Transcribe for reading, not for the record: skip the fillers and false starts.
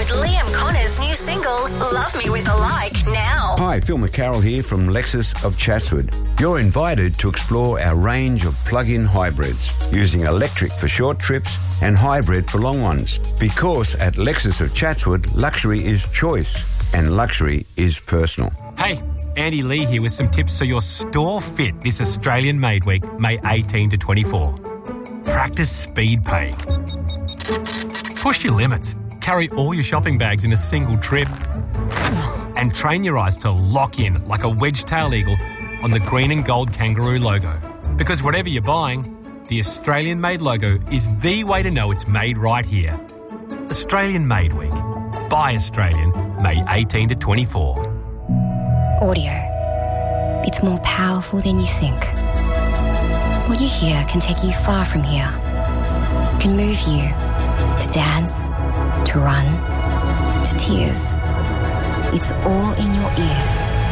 with Liam Connor's new single, Love Me With a Like, now. Hi, Phil McCarroll here from Lexus of Chatswood. You're invited to explore our range of plug-in hybrids, using electric for short trips and hybrid for long ones. Because at Lexus of Chatswood, luxury is choice and luxury is personal. Hey, Andy Lee here with some tips so your store fit this Australian Made Week, May 18 to 24. Practice speed paying. Push your limits. Carry all your shopping bags in a single trip. And train your eyes to lock in like a wedge-tail eagle on the green and gold kangaroo logo. Because whatever you're buying, the Australian Made logo is the way to know it's made right here. Australian Made Week. Buy Australian, May 18 to 24. Audio. It's more powerful than you think. What you hear can take you far from here. It can move you to dance, to run, to tears. It's all in your ears.